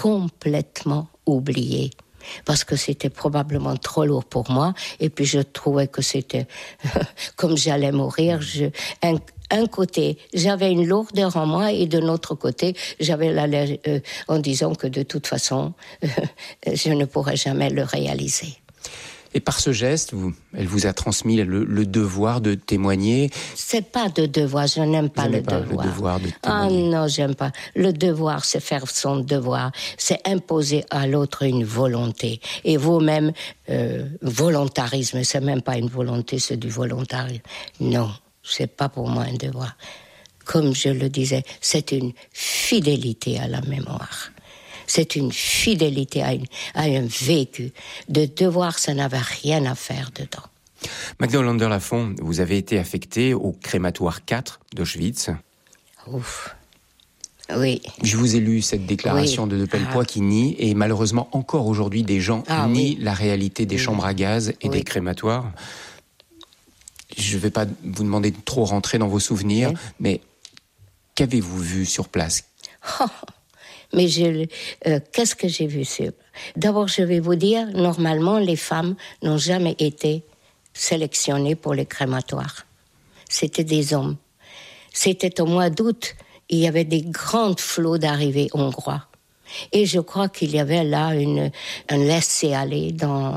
complètement oublié. Parce que c'était probablement trop lourd pour moi. Et puis je trouvais que c'était... comme j'allais mourir, un côté, j'avais une lourdeur en moi, et de l'autre côté, j'avais en disant que de toute façon, je ne pourrais jamais le réaliser. Et par ce geste, elle vous a transmis le devoir de témoigner. C'est pas de devoir, je n'aime pas le devoir. Le devoir de témoigner. Ah non, j'aime pas. Le devoir, c'est faire son devoir. C'est imposer à l'autre une volonté. Et vous-même, volontarisme, c'est même pas une volonté, c'est du volontarisme. Non, c'est pas pour moi un devoir. Comme je le disais, c'est une fidélité à la mémoire. C'est une fidélité à un vécu. De devoir, ça n'avait rien à faire dedans. Magda Hollander-Lafont, vous avez été affectée au crématoire 4 d'Auschwitz. Ouf. Oui. Je vous ai lu cette déclaration de Pellepoix qui nie, et malheureusement encore aujourd'hui des gens nient la réalité des chambres à gaz et des crématoires. Je ne vais pas vous demander de trop rentrer dans vos souvenirs, mais qu'avez-vous vu sur place ? Mais qu'est-ce que j'ai vu sur... D'abord, je vais vous dire, normalement, les femmes n'ont jamais été sélectionnées pour les crématoires. C'était des hommes. C'était au mois d'août, il y avait des grands flots d'arrivées hongrois. Et je crois qu'il y avait là un laisser-aller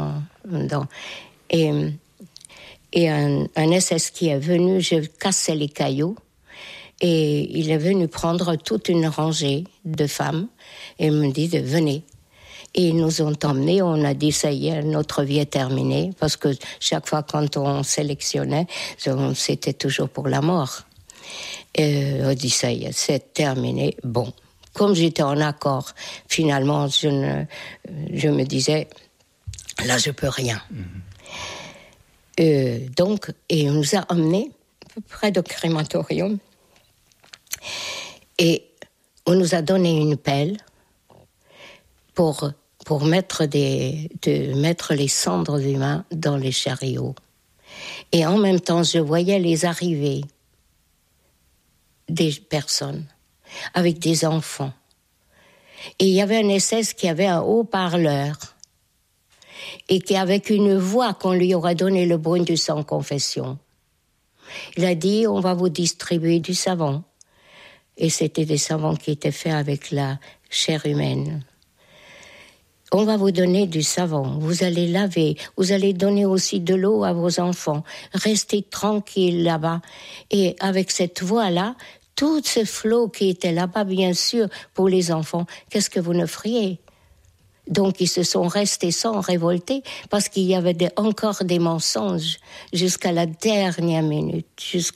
et un SS qui est venu, je cassais les cailloux. Et il est venu prendre toute une rangée de femmes et me dit de venez. Et ils nous ont emmenés, on a dit ça y est, notre vie est terminée, parce que chaque fois quand on sélectionnait, c'était toujours pour la mort. Et on dit ça y est, c'est terminé. Bon, comme j'étais en accord, finalement, je me disais, là je peux rien. Donc, et on nous a emmenés près du crématorium. Et on nous a donné une pelle pour mettre les cendres humains dans les chariots. Et en même temps, je voyais les arrivées des personnes avec des enfants. Et il y avait un SS qui avait un haut-parleur et qui, avec une voix qu'on lui aurait donné le brindis sans confession, il a dit, on va vous distribuer du savon. Et c'était des savons qui étaient faits avec la chair humaine. On va vous donner du savon, vous allez laver, vous allez donner aussi de l'eau à vos enfants. Restez tranquilles là-bas. Et avec cette voix-là, tout ce flot qui était là-bas, bien sûr, pour les enfants, qu'est-ce que vous ne feriez ? Donc, ils se sont restés sans révolter parce qu'il y avait encore des mensonges jusqu'à la dernière minute.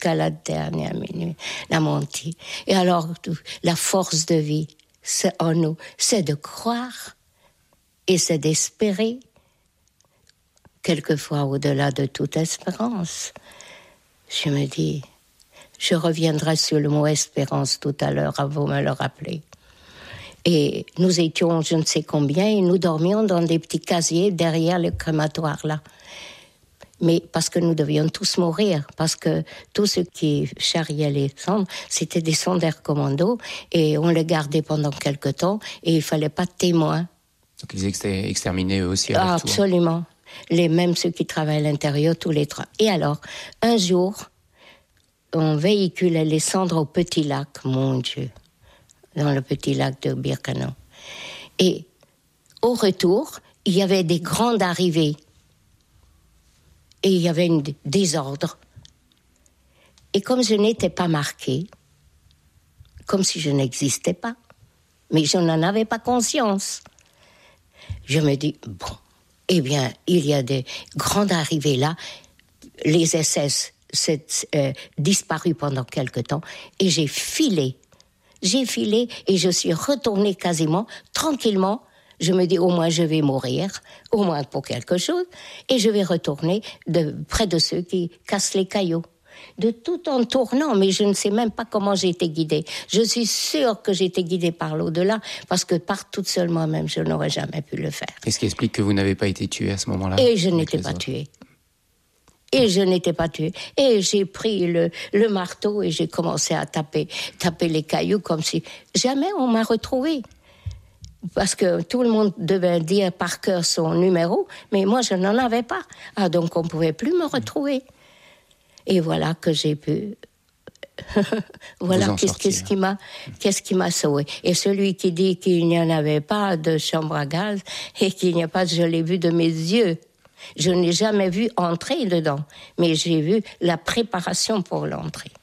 La menti. Et alors, la force de vie, c'est en nous. C'est de croire et c'est d'espérer, quelquefois au-delà de toute espérance. Je me dis, je reviendrai sur le mot espérance tout à l'heure, vous me le rappeler. Et nous étions je ne sais combien et nous dormions dans des petits casiers derrière le crématoire là. Mais parce que nous devions tous mourir, parce que tout ce qui charriait les cendres, c'était des sondeurs commando et on les gardait pendant quelque temps et il fallait pas de témoins. Donc ils étaient exterminés eux aussi à leur tour. Absolument. Même ceux qui travaillent à l'intérieur, tous les trois. Et alors, un jour, on véhiculait les cendres au Petit Lac, mon Dieu, dans le Petit Lac de Birkenau. Et au retour, il y avait des grandes arrivées. Et il y avait un désordre. Et comme je n'étais pas marquée, comme si je n'existais pas, mais je n'en avais pas conscience, je me dis, bon, eh bien, il y a des grandes arrivées là, les SS s'est disparu pendant quelque temps, et j'ai filé et je suis retournée quasiment, tranquillement. Je me dis, au moins je vais mourir, au moins pour quelque chose, et je vais retourner près de ceux qui cassent les cailloux. De tout en tournant, mais je ne sais même pas comment j'ai été guidée. Je suis sûre que j'ai été guidée par l'au-delà, parce que par toute seule moi-même, je n'aurais jamais pu le faire. Qu'est-ce qui explique que vous n'avez pas été tuée à ce moment-là ? Et je n'étais pas tuée. Et j'ai pris le marteau et j'ai commencé à taper les cailloux comme si jamais on m'a retrouvée. parce que tout le monde devait dire par cœur son numéro, mais moi, je n'en avais pas. Ah, donc on ne pouvait plus me retrouver. Et voilà que j'ai pu... voilà qu'est-ce qui m'a sauvé. Et celui qui dit qu'il n'y en avait pas de chambre à gaz et qu'il n'y a pas, je l'ai vu de mes yeux. Je n'ai jamais vu entrer dedans, mais j'ai vu la préparation pour l'entrée.